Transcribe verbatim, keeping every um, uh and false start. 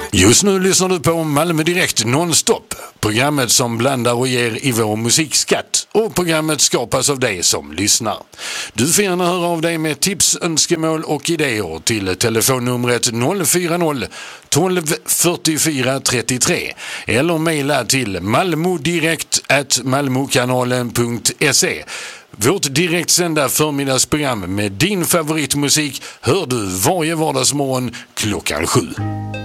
Just nu lyssnar du på Malmö Direkt nonstop. Programmet som blandar och ger i vår musikskatt. Och programmet skapas av dig som lyssnar. Du får gärna höra av dig med tips, önskemål och idéer till telefonnumret noll fyra noll tolv fyrtiofyra trettiotre eller mejla till malmodirekt at malmokanalen punkt se. Vårt direktsända förmiddagsprogram med din favoritmusik hör du varje vardagsmorgon klockan sju.